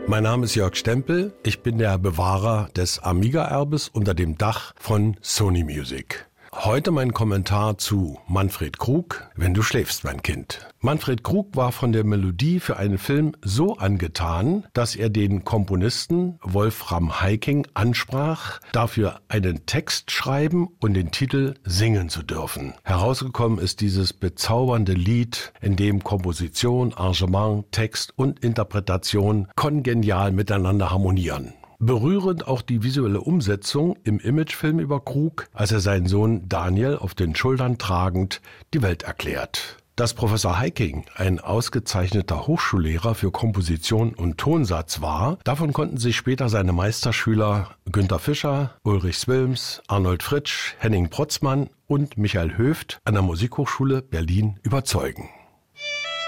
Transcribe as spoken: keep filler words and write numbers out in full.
Mein Name ist Jörg Stempel, ich bin der Bewahrer des Amiga-Erbes unter dem Dach von Sony Music. Heute mein Kommentar zu Manfred Krug, Wenn du schläfst, mein Kind. Manfred Krug war von der Melodie für einen Film so angetan, dass er den Komponisten Wolfram Heiking ansprach, dafür einen Text schreiben und den Titel singen zu dürfen. Herausgekommen ist dieses bezaubernde Lied, in dem Komposition, Arrangement, Text und Interpretation kongenial miteinander harmonieren. Berührend auch die visuelle Umsetzung im Imagefilm über Krug, als er seinen Sohn Daniel auf den Schultern tragend die Welt erklärt. Dass Professor Heiking ein ausgezeichneter Hochschullehrer für Komposition und Tonsatz war, davon konnten sich später seine Meisterschüler Günter Fischer, Ulrich Swilms, Arnold Fritsch, Henning Protzmann und Michael Höft an der Musikhochschule Berlin überzeugen.